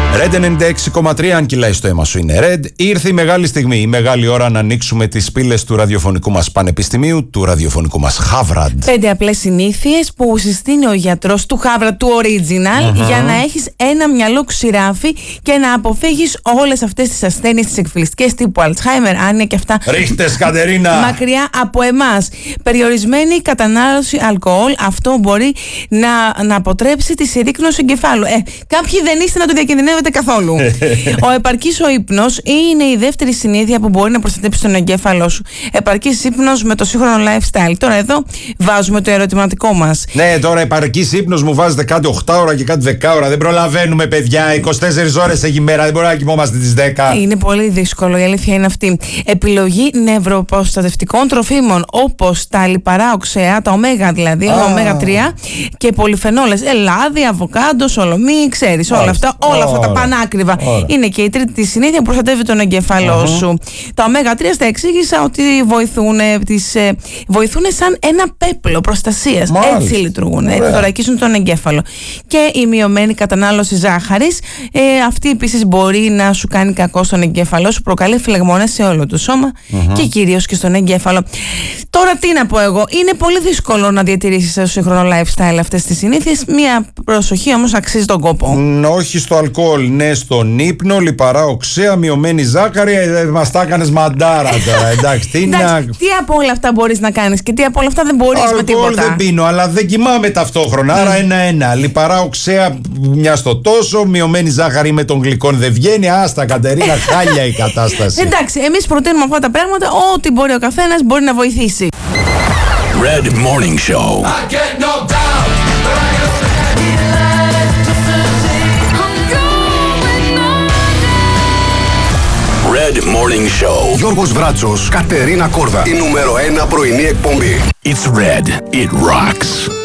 Red 96,3, αν κυλάει στο αίμα σου είναι Red. Ήρθε η μεγάλη στιγμή, η μεγάλη ώρα να ανοίξουμε τις πύλες του ραδιοφωνικού μας πανεπιστημίου, του ραδιοφωνικού μας Χάβραντ. 5 απλές συνήθειες που συστήνει ο γιατρός του Χάβραντ, του original, για να έχεις ένα μυαλό ξηράφι και να αποφύγεις όλες αυτές τις ασθένειες, τις εκφυλιστικές τύπου Alzheimer, άνοια και αυτά. Ρίχτες, Κατερίνα! Μακριά από εμάς. Περιορισμένη κατανάλωση αλκοόλ, αυτό μπορεί να αποτρέψει τη συρρίκνωση εγκεφάλου. Κάποιοι δεν είστε να το διακινδυνεύετε καθόλου. Ο επαρκής ο ύπνος είναι η δεύτερη συνήθεια που μπορεί να προστατέψει τον εγκέφαλό σου. Επαρκής ύπνος με το σύγχρονο lifestyle. Τώρα εδώ βάζουμε το ερωτηματικό μας. Ναι, τώρα επαρκής ύπνος μου βάζετε κάτι 8 ώρα και κάτι 10 ώρα. Δεν προλαβαίνουμε, παιδιά. 24 ώρες έχει μέρα. Δεν μπορούμε να κοιμόμαστε τις 10. Είναι πολύ δύσκολο, η αλήθεια είναι αυτή. Επιλογή νευροπροστατευτικών τροφίμων, όπως τα λιπαρά οξέα, τα ωμέγα δηλαδή, ωμέγα 3 και πολυφενόλες. Ελάδι, αβοκάντο, σολομή, ξέρεις, όλα αυτά τα πανάκριβα. Είναι και η τρίτη συνήθεια που προστατεύει τον εγκέφαλό σου. Τα ωμέγα 3 στα εξήγησα ότι βοηθούν σαν ένα πέπλο προστασίας. Έτσι λειτουργούν. Έτσι θωρακίζουν τον εγκέφαλο. Και η μειωμένη κατανάλωση ζάχαρης, αυτή επίσης μπορεί να σου κάνει κακό στον εγκέφαλο σου, προκαλεί φλεγμόνες σε όλο το σώμα και κυρίως και στον εγκέφαλο. Τώρα τι να πω εγώ, είναι πολύ δύσκολο να διατηρήσεις στο σύγχρονο lifestyle αυτές τις συνήθειες. Μία προσοχή όμως αξίζει τον κόπο. Όχι στο αλκοόλ, ναι, στον ύπνο, λιπαρά οξέα, μειωμένη ζάχαρη. Μας τα έκανες μαντάρα τώρα. Εντάξει, τι από όλα αυτά μπορείς να κάνεις και τι από όλα αυτά δεν μπορείς με τίποτα. Αλκοόλ δεν πίνω, αλλά δεν κοιμάμαι ταυτόχρονα. Άρα ένα-ένα. Λιπαρά οξέα μια στο τόσο, μειωμένη ζάχαρη με τον γλυκόν δεν βγαίνει. Άστα, Κατερίνα, χάλια η κατάσταση. Εντάξει, εμείς προτείνουμε αυτά τα πράγματα, ό,τι μπορεί ο καθένας μπορεί να βοηθήσει. Red Morning Show. Red Morning Show. Γιώργος Βράτσος, Κατερίνα Κόρδα. Η νούμερο 1 πρωινή εκπομπή. It's Red. It rocks.